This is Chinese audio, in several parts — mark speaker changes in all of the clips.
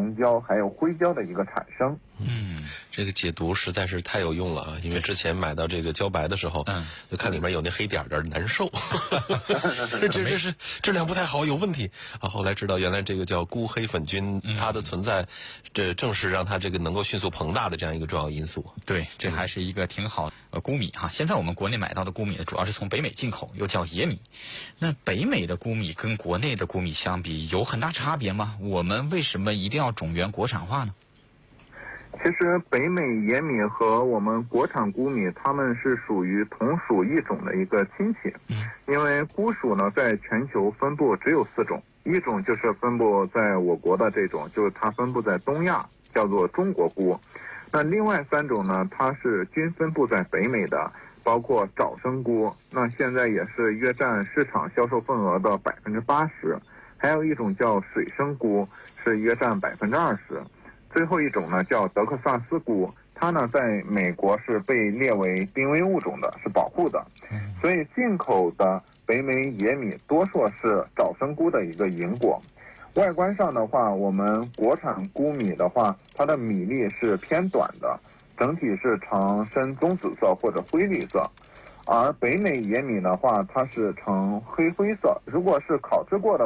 Speaker 1: 虫胶还有灰胶的一个产生。
Speaker 2: 这个解读实在是太有用了啊！因为之前买到这个胶白的时候，就看里面有那黑点儿难受，这是质量不太好，有问题啊。后来知道原来这个叫钴黑粉菌，它的存在，这正是让它这个能够迅速膨大的这样一个重要因素。
Speaker 3: 对，这还是一个挺好的钴米哈。现在我们国内买到的钴米主要是从北美进口，又叫野米。那北美的钴米跟国内的钴米相比，有很大差别吗？我们为什么一定要种源国产化呢？
Speaker 1: 其实北美野米和我们国产钴米，它们是属于同属一种的一个亲戚。因为钴属呢，在全球分布只有4种，一种就是分布在我国的这种，就是它分布在东亚，叫做中国钴。那另外3种呢，它是均分布在北美的，包括早生钴，那现在也是约占市场销售份额的80%，还有一种叫水生钴，是约占20%。最后一种呢叫德克萨斯钴，它呢在美国是被列为濒危物种的，是保护的。所以进口的北美野米多数是早生钴的一个银果。外观上的话，我们国产钴米的话，它的米粒是偏短的，整体是呈深棕紫色或者灰绿色。而北美野米的话，它是呈黑灰色。如果是烤制过的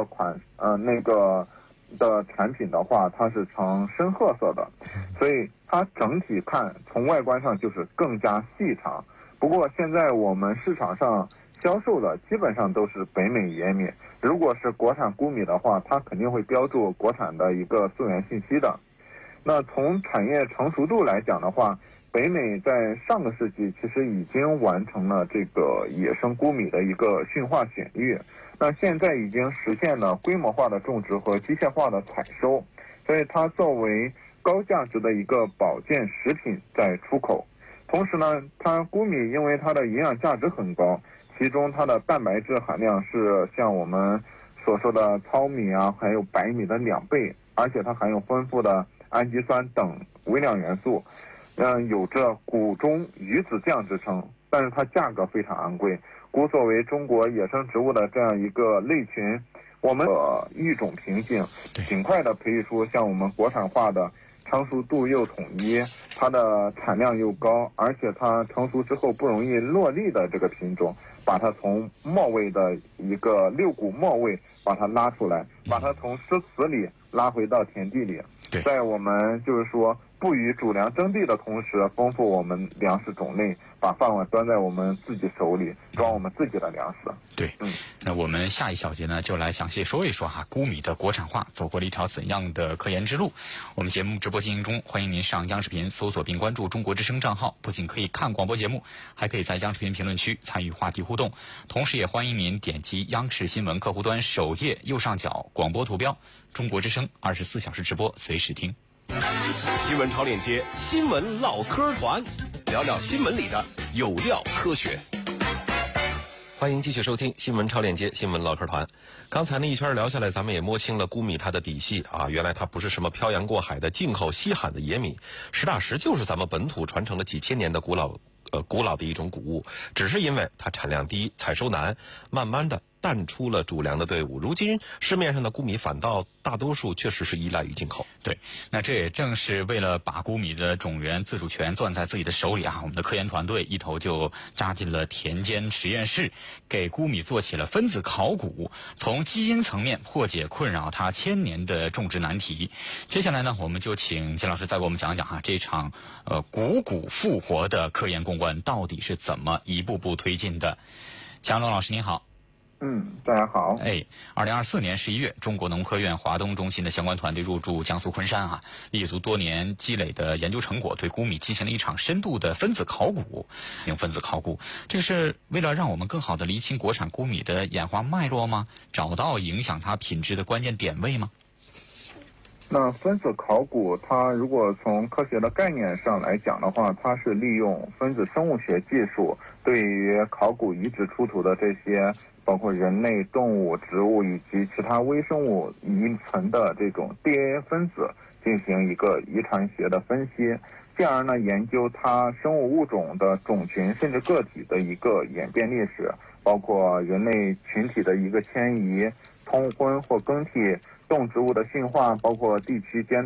Speaker 1: 的产品的话，它是呈深褐色的，所以它整体看从外观上就是更加细长。不过现在我们市场上销售的基本上都是北美野米，如果是国产钴米的话，它肯定会标注国产的一个溯源信息的。那从产业成熟度来讲的话，北美在上个世纪其实已经完成了这个野生钴米的一个驯化选育，那现在已经实现了规模化的种植和机械化的采收，所以它作为高价值的一个保健食品在出口。同时呢，它钴米因为它的营养价值很高，其中它的蛋白质含量是像我们所说的糙米啊还有白米的2倍，而且它含有丰富的氨基酸等微量元素，有着谷中鱼子酱之称，但是它价格非常昂贵。钴作为中国野生植物的这样一个类群，我们育种瓶颈，尽快的培育出像我们国产化的成熟度又统一，它的产量又高，而且它成熟之后不容易落粒的这个品种，把它从末位的一个6股末位把它拉出来，把它从湿词里拉回到田地里，在我们就是说不与主粮争地的同时，丰富我们粮食种类，把饭碗端在我们自己手里，装我们自己的粮食。
Speaker 3: 对，那我们下一小节呢，就来详细说一说钴米的国产化走过了一条怎样的科研之路。我们节目直播进行中，欢迎您上央视频搜索并关注中国之声账号，不仅可以看广播节目，还可以在央视频评论区参与话题互动。同时也欢迎您点击央视新闻客户端首页右上角广播图标，中国之声24小时直播，随时听。
Speaker 4: 新闻超链接，新闻唠嗑团，聊聊新闻里的有料科学。
Speaker 2: 欢迎继续收听新闻超链接新闻唠嗑团。刚才呢一圈聊下来，咱们也摸清了钴米它的底细啊，原来它不是什么漂洋过海的进口稀罕的野米，实打实就是咱们本土传承了几千年的古老的一种谷物，只是因为它产量低，采收难，慢慢的淡出了主粮的队伍。如今市面上的钴米反倒大多数确实是依赖于进口。
Speaker 3: 对，那这也正是为了把钴米的种源自主权攥在自己的手里我们的科研团队一头就扎进了田间实验室，给钴米做起了分子考古，从基因层面破解困扰它1000年的种植难题。接下来呢，我们就请金老师再给我们讲讲这场汩谷复活的科研攻关到底是怎么一步步推进的。强龙老师您好。
Speaker 1: 大家好。
Speaker 3: 2024年11月，中国农科院华东中心的相关团队入驻江苏昆山立足多年积累的研究成果，对钴米进行了一场深度的分子考古。用分子考古，这是为了让我们更好的厘清国产钴米的演化脉络吗？找到影响它品质的关键点位吗？
Speaker 1: 那分子考古，它如果从科学的概念上来讲的话，它是利用分子生物学技术，对于考古遗址出土的这些包括人类、动物、植物以及其他微生物遗存的这种 DNA 分子进行一个遗传学的分析，进而呢研究它生物物种的种群甚至个体的一个演变历史，包括人类群体的一个迁移、通婚或更替、动植物的驯化，包括地区间